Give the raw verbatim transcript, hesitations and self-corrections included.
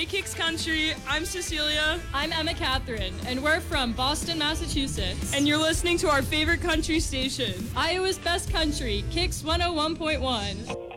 Hey Kicks Country, I'm Cecilia. I'm Emma Catherine, and we're from Boston, Massachusetts. And you're listening to our favorite country station, Iowa's best country, Kicks one oh one point one.